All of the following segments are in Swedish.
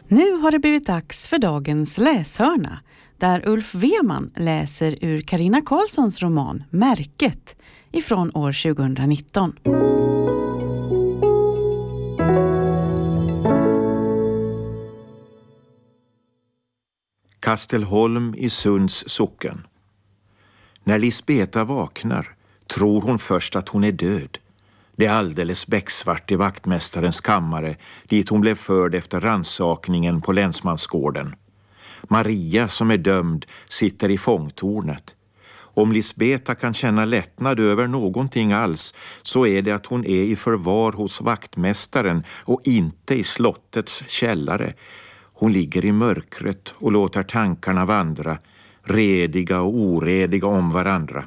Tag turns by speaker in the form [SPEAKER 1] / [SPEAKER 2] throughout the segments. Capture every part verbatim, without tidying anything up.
[SPEAKER 1] Nu har det blivit dags för dagens läshörna, där Ulf Weman läser ur Carina Karlssons roman Märket ifrån år tjugonitton.
[SPEAKER 2] Kastelholm i Sunds socken. När Lisbeta vaknar tror hon först att hon är död. Det är alldeles becksvart i vaktmästarens kammare dit hon blev förd efter rannsakningen på länsmansgården. Maria som är dömd sitter i fångtornet. Om Lisbeta kan känna lättnad över någonting alls så är det att hon är i förvar hos vaktmästaren och inte i slottets källare. Hon ligger i mörkret och låter tankarna vandra, rediga och orediga om varandra.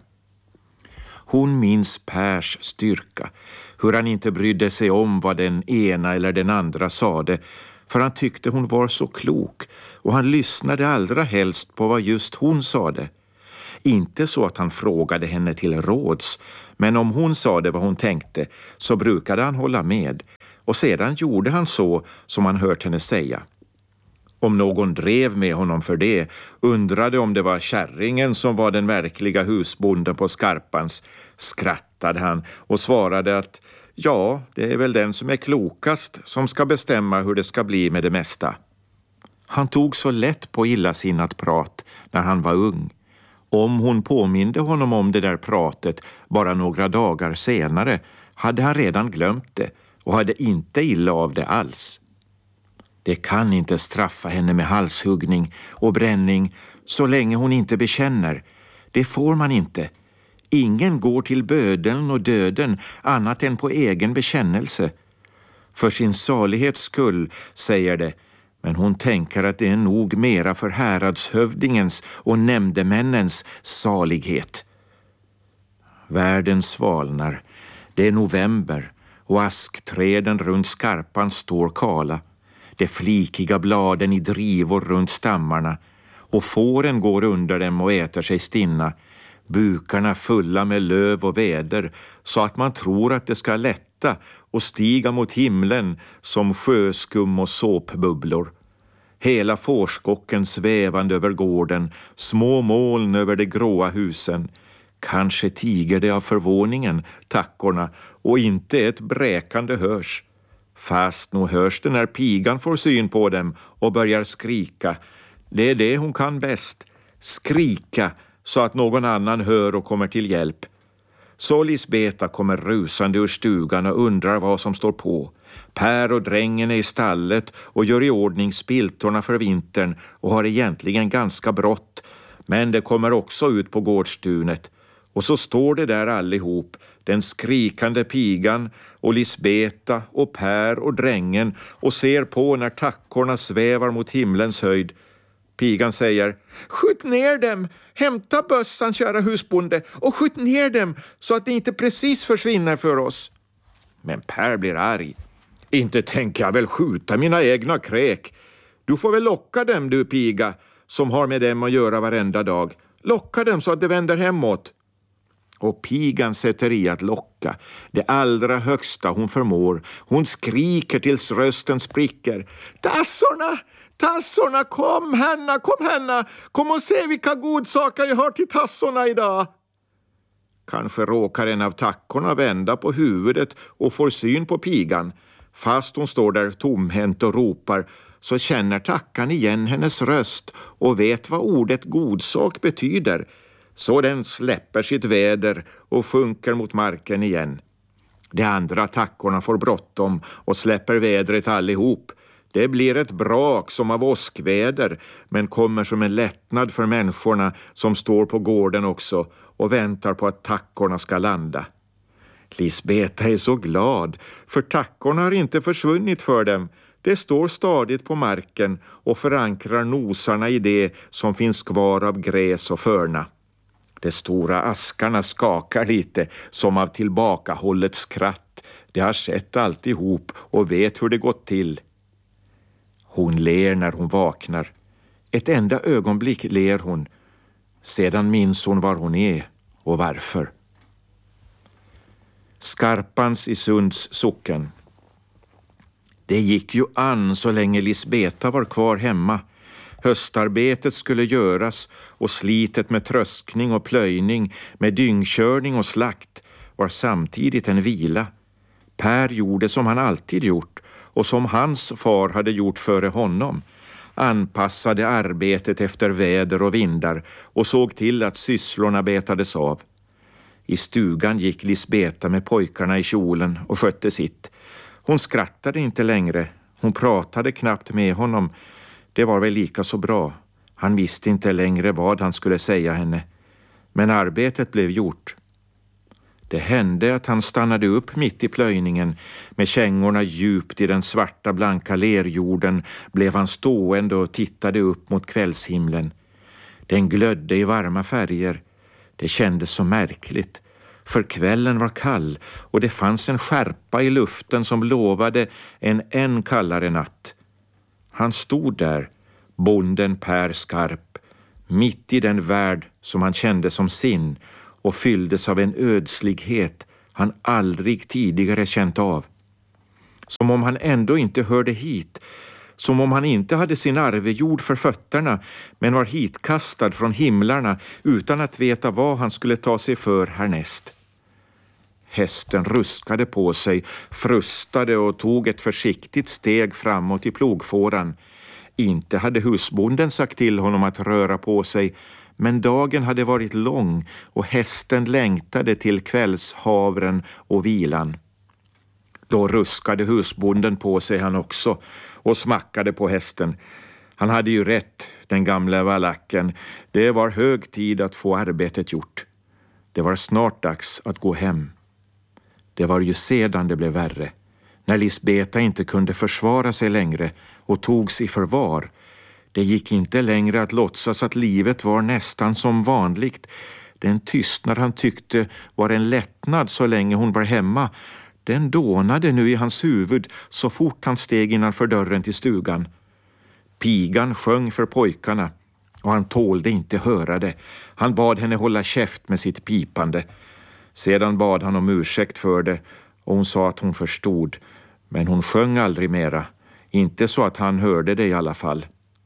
[SPEAKER 2] Hon minns Pers styrka, hur han inte brydde sig om vad den ena eller den andra sade, för han tyckte hon var så klok och han lyssnade allra helst på vad just hon sade. Inte så att han frågade henne till råds, men om hon sade vad hon tänkte så brukade han hålla med, och sedan gjorde han så som han hört henne säga. Om någon drev med honom för det, undrade om det var kärringen som var den verkliga husbonden på Skarpans, skrattade han och svarade att ja, det är väl den som är klokast som ska bestämma hur det ska bli med det mesta. Han tog så lätt på illasinnat prat när han var ung. Om hon påminde honom om det där pratet bara några dagar senare hade han redan glömt det och hade inte illa av det alls. Det kan inte straffa henne med halshuggning och bränning så länge hon inte bekänner. Det får man inte. Ingen går till bödeln och döden annat än på egen bekännelse. För sin salighets skull, säger det, men hon tänker att det är nog mera för häradshövdingens och nämndemännens salighet. Världen svalnar. Det är november och askträden runt Skarpan står kala. De flikiga bladen i drivor runt stammarna och fåren går under dem och äter sig stinna, bukarna fulla med löv och väder så att man tror att det ska lätta och stiga mot himlen som sjöskum och såpbubblor. Hela fårskocken svävande över gården, små moln över de gråa husen. Kanske tiger det av förvåningen, tackorna, och inte ett bräkande hörs. Fast nog hörs det när pigan får syn på dem och börjar skrika. Det är det hon kan bäst. Skrika så att någon annan hör och kommer till hjälp. Så Lisbeta kommer rusande ur stugan och undrar vad som står på. Per och drängen är i stallet och gör i ordning spiltorna för vintern och har egentligen ganska brått. Men det kommer också ut på gårdstunet. Och så står det där allihop, den skrikande pigan och Lisbeta och Per och drängen, och ser på när tackorna svävar mot himlens höjd. Pigan säger: skjut ner dem, hämta bössan kära husbonde och skjut ner dem så att det inte precis försvinner för oss. Men Per blir arg. Inte tänker jag väl skjuta mina egna kräk. Du får väl locka dem du piga som har med dem att göra varenda dag. Locka dem så att det vänder hemåt. Och pigan sätter i att locka, det allra högsta hon förmår. Hon skriker tills rösten spricker. Tassorna, tassorna, kom Hanna, kom Hanna. Kom och se vilka godsaker jag har till tassorna idag. Kanske råkar en av tackorna vända på huvudet och får syn på pigan. Fast hon står där tomhänt och ropar så känner tackan igen hennes röst och vet vad ordet godsak betyder. Så den släpper sitt väder och sjunker mot marken igen. De andra tackorna får bråttom och släpper vädret allihop. Det blir ett brak som av åskväder, men kommer som en lättnad för människorna som står på gården också och väntar på att tackorna ska landa. Lisbeta är så glad, för tackorna har inte försvunnit för dem. Det står stadigt på marken och förankrar nosarna i det som finns kvar av gräs och förna. De stora askarna skakar lite som av tillbakahållet skratt. De har sett alltihop och vet hur det gått till. Hon ler när hon vaknar. Ett enda ögonblick ler hon. Sedan minns hon var hon är och varför. Skarpans i Sunds socken. Det gick ju an så länge Lisbeta var kvar hemma. Höstarbetet skulle göras och slitet med tröskning och plöjning, med dyngkörning och slakt var samtidigt en vila. Per gjorde som han alltid gjort och som hans far hade gjort före honom. Anpassade arbetet efter väder och vindar och såg till att sysslorna betades av. I stugan gick Lisbeta med pojkarna i kjolen och skötte sitt. Hon skrattade inte längre. Hon pratade knappt med honom. Det var väl lika så bra. Han visste inte längre vad han skulle säga henne. Men arbetet blev gjort. Det hände att han stannade upp mitt i plöjningen. Med kängorna djupt i den svarta blanka lerjorden blev han stående och tittade upp mot kvällshimlen. Den glödde i varma färger. Det kändes så märkligt. För kvällen var kall och det fanns en skärpa i luften som lovade en än kallare natt. Han stod där, bonden Per Skarp, mitt i den värld som han kände som sin och fylldes av en ödslighet han aldrig tidigare känt av. Som om han ändå inte hörde hit, som om han inte hade sin arvejord för fötterna men var hitkastad från himlarna utan att veta vad han skulle ta sig för härnäst. Hästen ruskade på sig, frustade och tog ett försiktigt steg framåt i plogfåran. Inte hade husbonden sagt till honom att röra på sig, men dagen hade varit lång och hästen längtade till kvällshavren och vilan. Då ruskade husbonden på sig han också och smackade på hästen. Han hade ju rätt, den gamla valacken. Det var hög tid att få arbetet gjort. Det var snart dags att gå hem. Det var ju sedan det blev värre. När Lisbeta inte kunde försvara sig längre och togs i förvar. Det gick inte längre att låtsas att livet var nästan som vanligt. Den tystnad han tyckte var en lättnad så länge hon var hemma. Den dånade nu i hans huvud så fort han steg innanför dörren till stugan. Pigan sjöng för pojkarna och han tålde inte höra det. Han bad henne hålla käft med sitt pipande. Sedan bad han om ursäkt för det och hon sa att hon förstod. Men hon sjöng aldrig mera. Inte så att han hörde det i alla fall.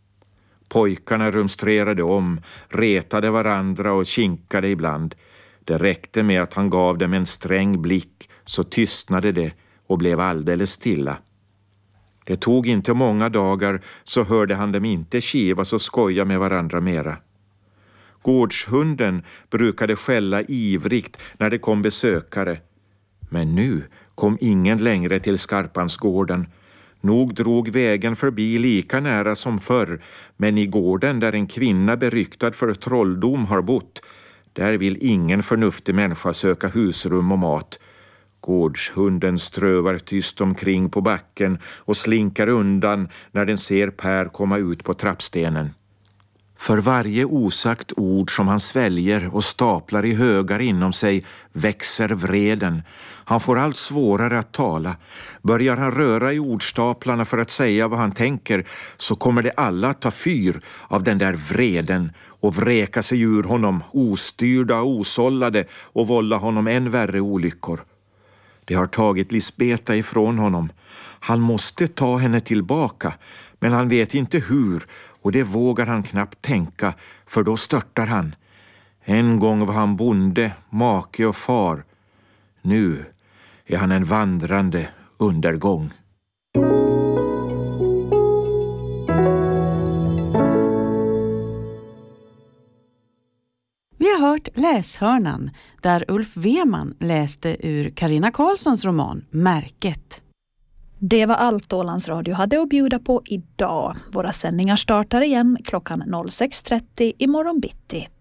[SPEAKER 2] Pojkarna rumstrerade om, retade varandra och kinkade ibland. Det räckte med att han gav dem en sträng blick så tystnade det och blev alldeles stilla. Det tog inte många dagar så hörde han dem inte kivas och skoja med varandra mera. Gårdshunden brukade skälla ivrigt när det kom besökare. Men nu kom ingen längre till Skarpansgården. Nog drog vägen förbi lika nära som förr, men i gården där en kvinna beryktad för trolldom har bott, där vill ingen förnuftig människa söka husrum och mat. Gårdshunden strövar tyst omkring på backen och slinkar undan när den ser Per komma ut på trappstenen. För varje osagt ord som han sväljer och staplar i högar inom sig växer vreden. Han får allt svårare att tala. Börjar han röra i ordstaplarna för att säga vad han tänker så kommer det alla att ta fyr av den där vreden och vräka sig ur honom ostyrda och osållade och vålla honom än värre olyckor. Det har tagit Lisbeta ifrån honom. Han måste ta henne tillbaka, men han vet inte hur och det vågar han knappt tänka, för då störtar han. En gång var han bonde, make och far. Nu är han en vandrande undergång.
[SPEAKER 1] Vi har hört Läshörnan där Ulf Weman läste ur Carina Karlssons roman Märket.
[SPEAKER 3] Det var allt Ålands Radio hade att bjuda på idag. Våra sändningar startar igen klockan sex trettio imorgon bitti.